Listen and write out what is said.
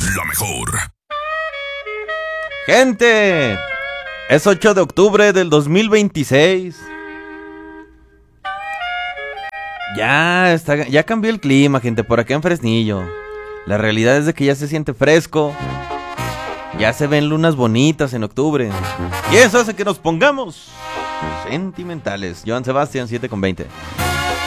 La mejor. Gente, es 8 de octubre del 2026. Ya cambió el clima, gente, por acá en Fresnillo. La realidad es de que ya se siente fresco. Ya se ven lunas bonitas en octubre. Y eso hace que nos pongamos sentimentales. Joan Sebastián, 7:20.